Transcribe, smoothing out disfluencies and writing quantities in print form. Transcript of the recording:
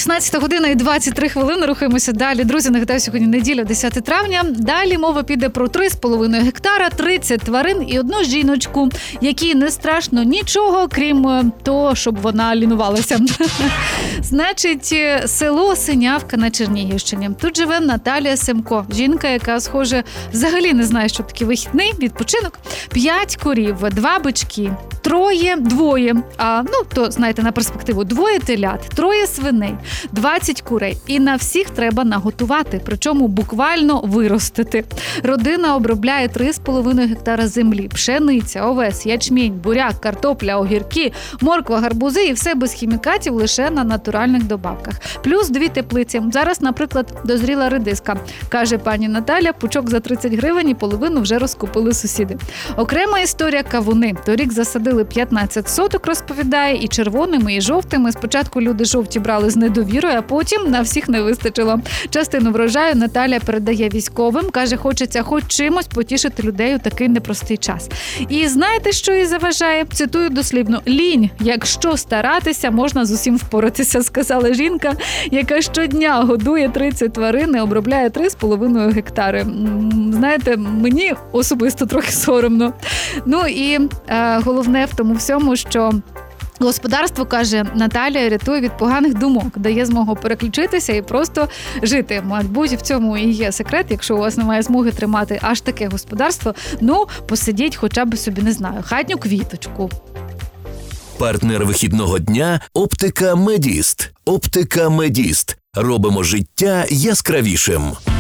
16 година і 23 хвилини. Рухаємося далі. Друзі, нагадаю, сьогодні неділя, 10 травня. Далі мова піде про 3,5 гектара, 30 тварин і одну жіночку, якій не страшно нічого, крім того, щоб вона лінувалася. Значить, село Синявка на Чернігівщині. Тут живе Наталія Семко. Жінка, яка, схоже, взагалі не знає, що таке вихідний, відпочинок. 5 корів, 2 бички, двоє, то, знаєте, на перспективу, 2 телят, 3 свиней, 20 курей. І на всіх треба наготувати, причому буквально виростити. Родина обробляє 3,5 гектара землі, пшениця, овес, ячмінь, буряк, картопля, огірки, морква, гарбузи і все без хімікатів, лише на натуральних добавках. Плюс 2 теплиці. Зараз, наприклад, дозріла редиска. Каже пані Наталя, пучок за 30 гривень і половину вже розкупили сусіди. Окрема історія – кавуни. Торік засадили 15 соток, розповідає, і червоними, і жовтими. Спочатку люди жовті брали з недовірою, а потім на всіх не вистачило. Частину врожаю Наталя передає військовим. Каже, хочеться хоч чимось потішити людей у такий непростий час. І знаєте, що їй заважає? Цитую дослівно. Лінь. Якщо старатися, можна з усім впоратися, сказала жінка, яка щодня годує 30 тварин і обробляє 3,5 гектари. Знаєте, мені особисто трохи соромно. Ну і головне в тому всьому, що господарство, каже Наталя, рятує від поганих думок, дає змогу переключитися і просто жити. Мабуть, в цьому і є секрет. Якщо у вас немає змоги тримати аж таке господарство, посидіть хоча б собі, не знаю, хатню квіточку. Партнер вихідного дня – Оптика Медіст. Оптика Медіст. Робимо життя яскравішим.